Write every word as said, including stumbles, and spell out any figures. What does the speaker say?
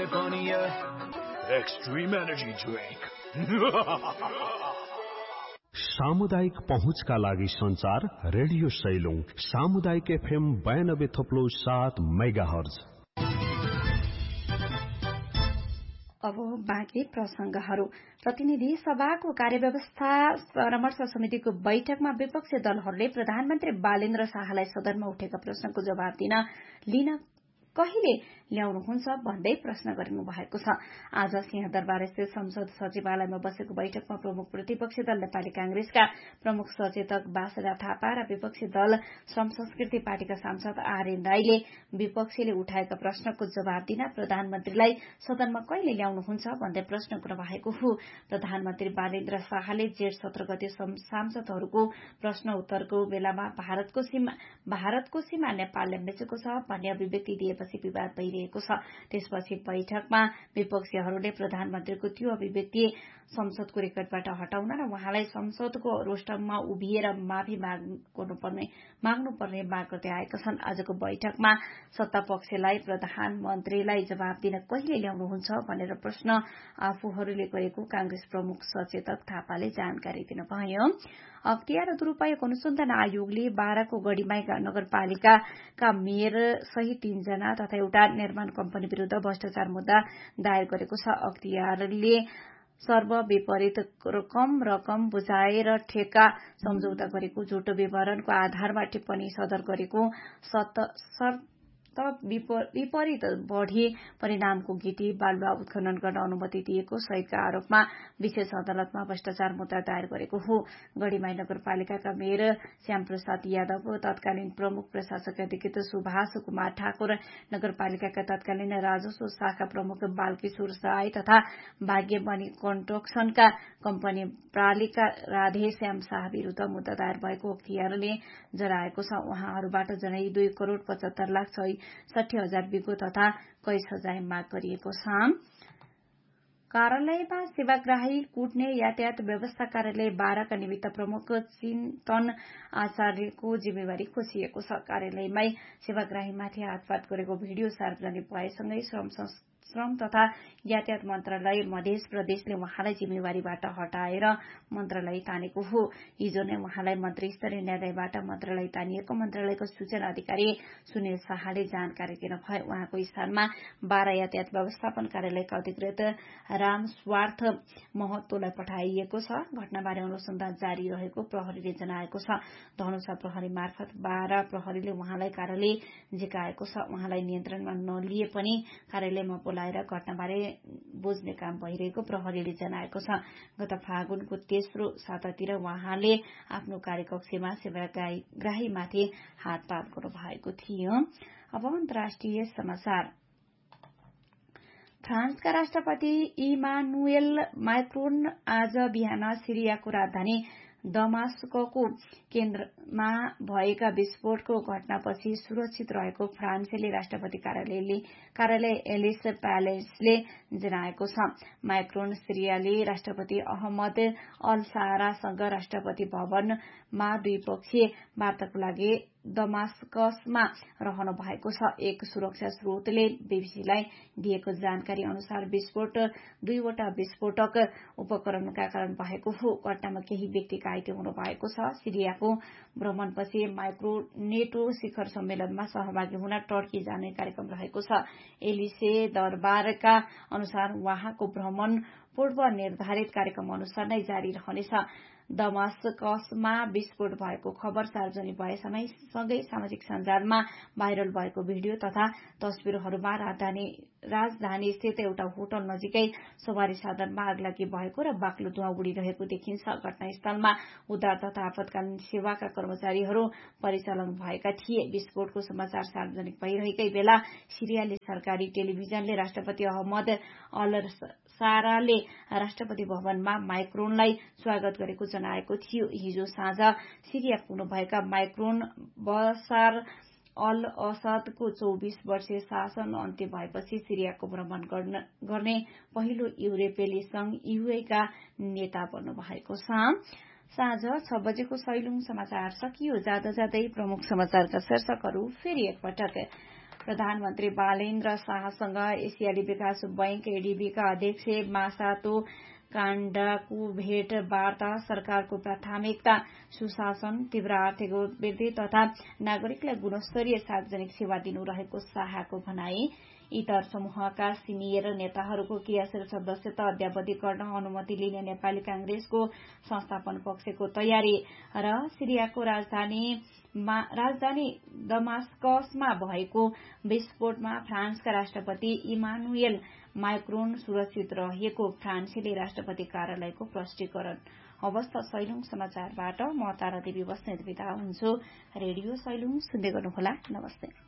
Patagonia Extreme Energy Drink. सामुदायिक पहुँचका लागि संचार रेडियो सैलुङ सामुदायिक एफएम बयानब्बे थोप्लो सात मेगाहर्ज। अब बाँकी प्रसंगहरू। प्रतिनिधि सभाको कार्यव्यवस्था परामर्श समितिको बैठकमा विपक्षी दलहरूले प्रधानमन्त्री बालेन्द्र शाहलाई सदनमा उठेका प्रश्नको जवाब दिन लिन कहिले ल्याउनुहुन्छ भन्दै प्रश्न गरिनु भएको छ। आज सिंहदरबार स्थित संसद सचिवालयमा बसेको बैठकमा प्रमुख प्रतिपक्षी दल नेपाली कांग्रेसका प्रमुख सचेतक बासुदेव थापा र विपक्षी दल श्रम संस्कृति पार्टीका सांसद आर्यन राईले विपक्षीले उठाएका प्रश्नको जवाब दिन प्रधानमन्त्रीलाई सदनमा कहिले ल्याउनुहुन्छ भन्दै प्रश्न गर्नुभएको हो। प्रधानमन्त्री बालेन्द्र शाहले जेठ सत्र गते सांसदहरूको प्रश्न उत्तरको बेलामा भारतको सीमा भारतको सीमा नेपालले मिचेको छ भन्ने अभिव्यक्ति दिएपछि विवाद भइरहेको छ। त्यसपछि बैठकमा विपक्षीहरूले प्रधानमन्त्रीको त्यो अभिव्यक्ति संसदको रेकर्डबाट हटाउन र उहाँलाई संसदको रोस्टममा उभिएर माफी माग्नुपर्ने माग्नुपर्ने माग गर्दै आएका छन्। आजको बैठकमा सत्तापक्षलाई प्रधानमन्त्रीलाई जवाब दिन कहिले ल्याउनुहुन्छ भनेर प्रश्न आफूहरूले गरेको कांग्रेस प्रमुख सचेतक थापाले जानकारी दिनुभयो। अख्तियार दुरूपयोग अनुसन्धान आयोगले बाह्रको गढीमाई नगरपालिकाका मेयर सहित तीनजना तथा एउटा निर्माण कम्पनी विरूद्ध भ्रष्टाचार मुद्दा दायर गरेको छ। अख्तियारले सर्वविपरीत कम रकम बुझाएर ठेक्का सम्झौता गरेको झुटो विवरणको आधारमा टिप्पणी सदर गरेको विपरीत बढ़ी परिणामको गिटी बालुवा उत्खनन गर्न अनुमति दिएको सहितका आरोपमा विशेष अदालतमा भ्रष्टाचार मुद्दा दायर गरेको हो। गढीमाई नगरपालिकाका मेयर श्यामप्रसाद यादव, तत्कालीन प्रमुख प्रशासक अधिकृत सुभाष कुमार ठाकुर, नगरपालिकाका तत्कालीन राजस्व शाखा प्रमुख बालकिशोर राय तथा भाग्यमणि कन्स्ट्रक्सनका कम्पनी प्रालिका राधेश्याम शाह विरूद्ध मुद्दा दायर भएको अख्तियारले जनाएको छ। उहाँहरूबाट जनै दुई करोड़ पचहत्तर लाख साठी हजार बिगो तथा कैश हजार माग गरिएको छ। कार्यालयमा सेवाग्राही कुट्ने यातायात व्यवस्था कार्यालय बाह्रका निमित्त प्रमुख चिन्तन आचार्यको जिम्मेवारी खोसिएको छ। कार्यालयमै सेवाग्राहीमाथि हातपात गरेको भिडियो सार्वजनिक भएसँगै श्रम श्रम तथा यातायात मन्त्रालय मध्य प्रदेशले उहाँलाई जिम्मेवारीबाट हटाएर मन्त्रालय तानेको हो। हिजो नै उहाँलाई मन्त्री स्तरीय न्यायालयबाट मन्त्रालय तानिएको मन्त्रालयको सूचना अधिकारी सुनिल शाहले जानकारी दिनुभयो। उहाँको स्थानमा बाह्र यातायात व्यवस्थापन कार्यालयका अधिकृत राम स्वार्थ महतोलाई पठाइएको छ। घटनाबारे अनुसन्धान जारी रहेको प्रहरीले जनाएको छ। धनुषा प्रहरी मार्फत बाह्र प्रहरीले उहाँलाई कार्यालय झिकाएको छ। उहाँलाई नियन्त्रणमा नलिए पनि कार्यालयमा बोलाएर घटनाबारे बुझ्ने काम भइरहेको प्रहरीले जनाएको छ। गत फागुनको तेस्रो सातातिर उहाँले आफ्नो कार्यकक्षमा सेवाग्राहीमाथि हातपात गर्नुभएको थियो। अब अन्तर्राष्ट्रिय समाचार। फ्रान्सका राष्ट्रपति इमानुएल मैक्रोन आज बिहान सिरियाको राजधानी दमास्कको केन्द्रमा भएका विस्फोटको घटनापछि सुरक्षित रहेको फ्रान्सेली राष्ट्रपति कार्यालयले कार्यालय एलिस प्यालेसले जनाएको छ। मैक्रोन सिरियाली राष्ट्रपति अहमद अल सारासँग राष्ट्रपति भवनमा द्विपक्षीय वार्ताको लागि दमास्कसमा रहनु भएको छ। एक सुरक्षा स्रोतले बीबीसीलाई दिएको जानकारी अनुसार विस्फोट दुईवटा विस्फोटक उपकरणका कारण भएको हो। घटनामा केही व्यक्ति घाइते हुनु भएको छ। सिरियाको भ्रमणपछि माइक्रो नेटो शिखर सम्मेलनमा सहभागी हुन टर्की जाने कार्यक्रम रहेको छ। एलिसे दरबारका अनुसार उहाँको भ्रमण पूर्व निर्धारित कार्यक्रम अनुसार नै जारी रहनेछ। दमास्कसमा विस्फोट भएको खबर सार्वजनिक भएसँगै सँगै सामाजिक सञ्जालमा भाइरल भएको भिडियो तथा तस्विरहरूमा राजधानी राजधानी स्थित एउटा होटल नजिकै सवारी साधनमा आगलागी भएको र बाक्लो धुवा उडिरहेको देखिन्छ। घटनास्थलमा उद्धार तथा आपतकालीन सेवाका कर्मचारीहरू परिचालन भएका थिए। विस्फोटको समाचार सार्वजनिक भइरहेकै बेला सिरियाली सरकारी टेलिभिजनले राष्ट्रपति अहमद अल साराले राष्ट्रपति भवनमा माइक्रोनलाई स्वागत गरेको जनाएको थियो। हिजो साँझ सिरिया पुग्नुभएका माइक्रोन बसार अल असदको चौबीस वर्षीय शासन अन्त्य भएपछि सिरियाको भ्रमण गर्ने पहिलो युरोपेली संघ ईयूका नेता बन्नु भएको छ। साँझ छ बजेको सैलुङ समाचार सकियो। जाँदा जाँदै प्रमुख समाचारका शीर्षकहरू फेरि एकपटक। प्रधानमन्त्री बालेन्द्र शाहसँग एसियाली विकास बैंक एडीबीका अध्यक्ष मासातो काण्डाको भेटवार्ता सरकारको प्राथमिकता सुशासन, तीव्र आर्थिक वृद्धि तथा नागरिकलाई गुणस्तरीय सार्वजनिक सेवा दिनु रहेको शाहको भनाई। इतर समूहका सिनियर नेताहरूको क्रियाशील सदस्यता अद्यावधि गर्न अनुमति लिने नेपाली कांग्रेसको संस्थापन पक्षको तयारी र सिरियाको राजधानी राजधानी दमास्कसमा भएको विस्फोटमा फ्रान्सका राष्ट्रपति इमानुएल माइक्रोन सुरक्षित रहेको फ्रान्सेली राष्ट्रपति कार्यालयको प्रष्टीकरण। अवस्था सैलुङ समाचारबाट म तारा देवी बस्नेत बिदा हुन्छु। रेडियो सैलुङ सुन्दै गर्नुहोला। नमस्ते।